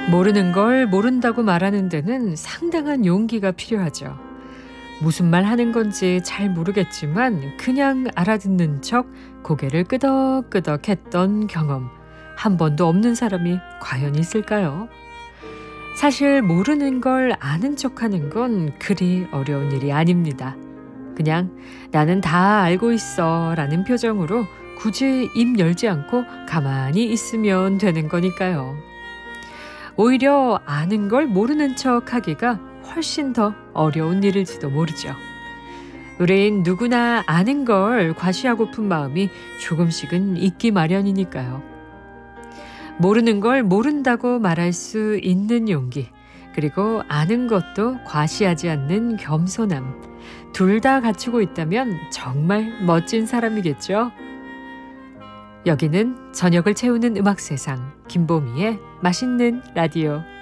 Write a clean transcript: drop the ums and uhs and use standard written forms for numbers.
모르는 걸 모른다고 말하는 데는 상당한 용기가 필요하죠. 무슨 말 하는 건지 잘 모르겠지만 그냥 알아듣는 척 고개를 끄덕끄덕 했던 경험 한 번도 없는 사람이 과연 있을까요? 사실 모르는 걸 아는 척하는 건 그리 어려운 일이 아닙니다. 그냥 나는 다 알고 있어 라는 표정으로 굳이 입 열지 않고 가만히 있으면 되는 거니까요. 오히려 아는 걸 모르는 척 하기가 훨씬 더 어려운 일일지도 모르죠. 우린 누구나 아는 걸 과시하고픈 마음이 조금씩은 있기 마련이니까요. 모르는 걸 모른다고 말할 수 있는 용기, 그리고 아는 것도 과시하지 않는 겸손함, 둘 다 갖추고 있다면 정말 멋진 사람이겠죠. 여기는 저녁을 채우는 음악 세상, 김보미의 맛있는 라디오.